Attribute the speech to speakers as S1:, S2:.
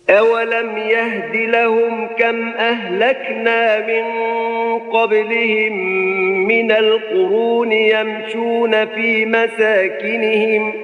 S1: أولم يهد لهم كم أهلكنا من قبلهم من القرون يمشون في مساكنهم